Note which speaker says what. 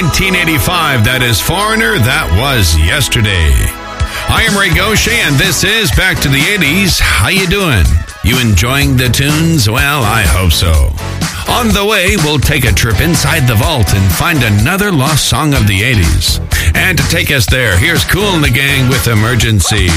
Speaker 1: 1985, that is Foreigner, that was yesterday. I am Ray Gaucher, and this is Back to the 80s. How you doing? You enjoying the tunes? Well, I hope so. On the way, we'll take a trip inside the vault and find another lost song of the 80s. And to take us there, here's Kool and the Gang with Emergency.